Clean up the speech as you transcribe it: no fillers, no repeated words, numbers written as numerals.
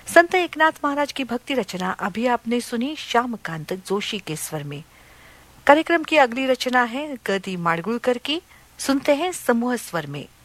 संत एकनाथ महाराज की भक्ति रचना अभी आपने सुनी श्यामकांत जोशी के स्वर में। कार्यक्रम की अगली रचना है गदी माडगुळकर की। सुनते हैं समूह स्वर में।